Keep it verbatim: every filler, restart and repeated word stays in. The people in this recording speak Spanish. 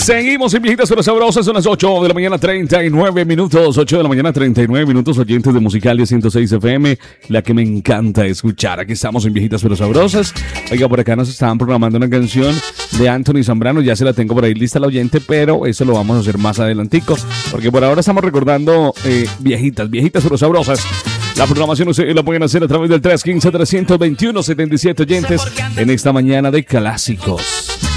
Seguimos en Viejitas pero Sabrosas, son las ocho de la mañana, treinta y nueve minutos. ocho de la mañana, treinta y nueve minutos, oyentes de Musicalia ciento seis F M, la que me encanta escuchar. Aquí estamos en Viejitas pero Sabrosas. Oiga, por acá nos estaban programando una canción de Anthony Zambrano, ya se la tengo por ahí lista la oyente, pero eso lo vamos a hacer más adelantico, porque por ahora estamos recordando eh, viejitas, viejitas pero sabrosas. La programación ustedes la pueden hacer a través del tres uno cinco, tres dos uno, siete siete oyentes en esta mañana de clásicos.